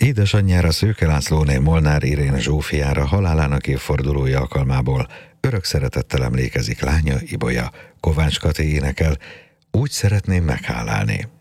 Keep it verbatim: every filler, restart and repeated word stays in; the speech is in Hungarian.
Édesanyjára Szőke Lászlóné Molnár Irén Zsófiára halálának évfordulója alkalmából örök szeretettel emlékezik lánya, Ibolya. Kovács Kati énekel: Úgy szeretném meghálálni.